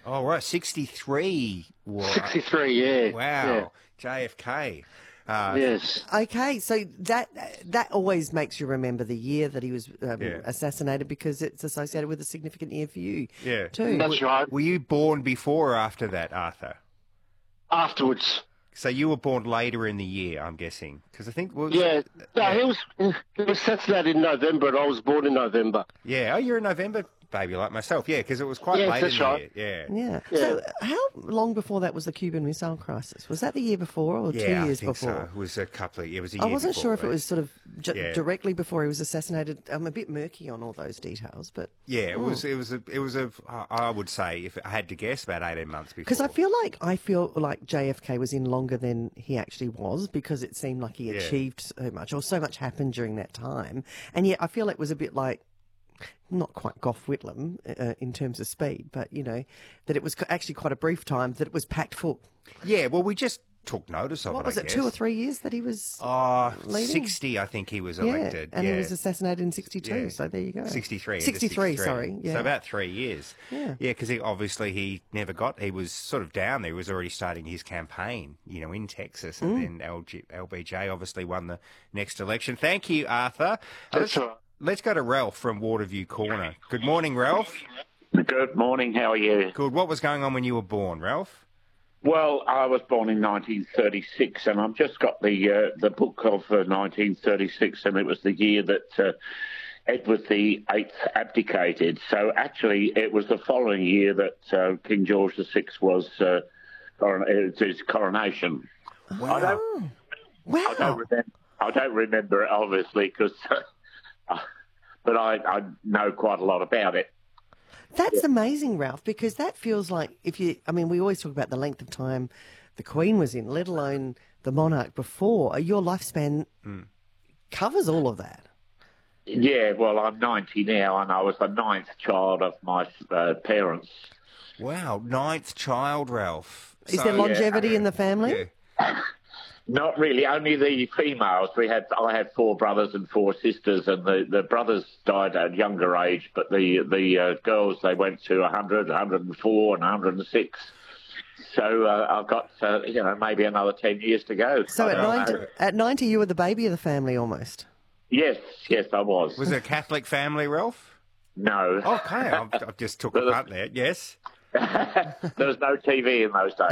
Oh, right, 63. 63, yeah. Wow, JFK. Yeah. Yes. Okay, so that always makes you remember the year that he was assassinated because it's associated with a significant year for you, Yeah. too. That's right. Were you born before or after that, Arthur? Afterwards. So you were born later in the year, I'm guessing, because I think. Yeah. No, he was assassinated in November, and I was born in November. Yeah. Oh, you're a November baby like myself. Yeah, because it was quite late that's in the right. year. Yeah. So how long before that was the Cuban Missile Crisis? Was that the year before or 2 years I think before? so. It was a couple of. It was a year. I wasn't before, sure if it but- was sort of directly before he was assassinated. I'm a bit murky on all those details, but Yeah, it was. It was a. I would say, if I had to guess, about 18 months before. because I feel like JFK was in longer than he actually was because it seemed like he achieved so much or so much happened during that time, and yet I feel it was a bit like. Not quite Gough Whitlam in terms of speed, but, that it was actually quite a brief time, that it was packed full. Yeah, well, we just took notice of What it. was I it, guess. 2 or 3 years that he was leading? 60, I think he was elected. And he was assassinated in 62, Yeah. so there you go. 63. 63, sorry. Yeah. So about 3 years. Yeah. Yeah, because he never got, he was sort of down there. He was already starting his campaign, in Texas. And then LBJ obviously won the next election. Thank you, Arthur. That's right. Let's go to Ralph from Waterview Corner. Good morning, Ralph. Good morning, how are you? Good. What was going on when you were born, Ralph? Well, I was born in 1936, and I've just got the book of 1936, and it was the year that Edward VIII abdicated. So actually, it was the following year that King George VI was his coronation. Wow. I don't remember it, obviously, because... but I know quite a lot about it. That's amazing, Ralph, because that feels like we always talk about the length of time the Queen was in, let alone the monarch before. Your lifespan covers all of that. Yeah, well, I'm 90 now, and I was the ninth child of my parents. Wow, ninth child, Ralph. Is there longevity in the family? Yeah. Not really, only the females. I had 4 brothers and 4 sisters, and the brothers died at a younger age, but the girls, they went to 100, 104, and 106. So I've got, maybe another 10 years to go. So at 90, you were the baby of the family almost? Yes, I was. Was it a Catholic family, Ralph? No. Okay, I've just took a punt there. Yes. There was no TV in those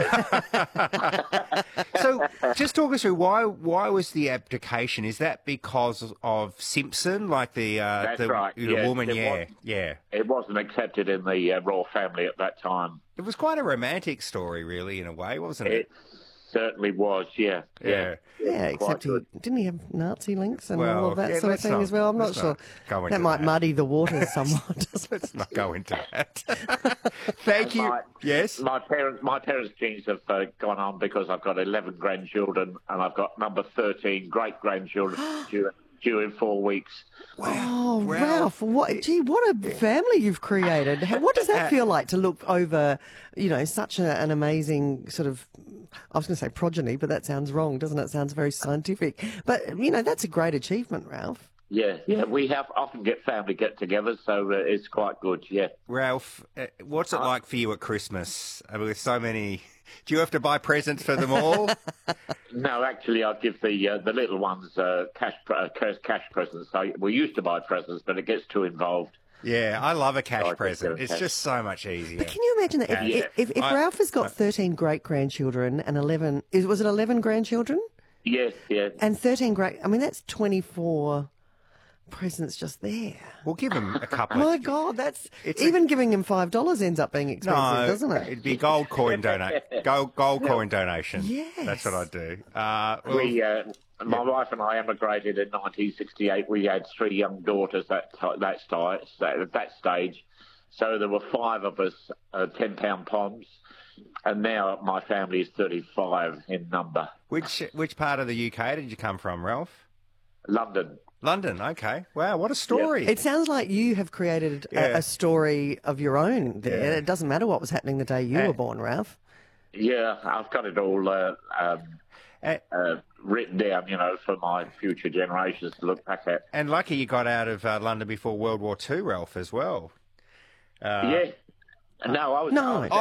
days. So, just talk us through why was the abdication? Is that because of Simpson, like That's right. the Yes, woman? it Yeah. It wasn't accepted in the royal family at that time. It was quite a romantic story, really, in a way, wasn't it? It certainly was. Yeah. Yeah, except didn't he have Nazi links and all of that sort of thing as well? I'm not sure. That might muddy the waters somewhat. Let's not go into that. Thank you. Yes? My parents' genes have gone on because I've got 11 grandchildren and I've got number 13 great-grandchildren due in 4 weeks. Oh, Ralph, what a family you've created. What does that feel like to look over, such an amazing sort of, I was going to say progeny, but that sounds wrong, doesn't it? It sounds very scientific. But, that's a great achievement, Ralph. Yeah, we often get family get-togethers, so it's quite good, yeah. Ralph, what's it like for you at Christmas? With so many... Do you have to buy presents for them all? No, actually, I give the little ones cash presents. We used to buy presents, but it gets too involved. Yeah, I love a cash present. It's just so much easier. But can you imagine that if Ralph has got 13 great-grandchildren and 11... Was it 11 grandchildren? Yes. And 13 that's 24... presents just there. We'll give him a couple. My God, even giving him $5 ends up being expensive, doesn't it? It'd be gold coin coin donation. Yes, that's what I'd do. My wife and I emigrated in 1968. We had 3 young daughters at that stage, so there were 5 of us, 10-pound poms, and now my family is 35 in number. Which part of the UK did you come from, Ralph? London, okay. Wow, what a story. It sounds like you have created a story of your own there. Yeah. It doesn't matter what was happening the day you were born, Ralph. Yeah, I've got it all written down, for my future generations to look back at. And lucky you got out of London before World War II, Ralph, as well. Yeah. No, I was... No.